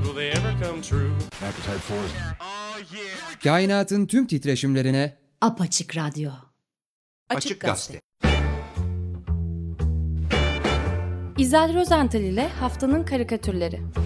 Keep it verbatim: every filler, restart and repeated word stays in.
Will they ever come true? Appetite for it. Oh yeah. Kainatın tüm titreşimlerine Apaçık Radyo. Açık Gazete. İzel Rozental ile Haftanın Karikatürleri.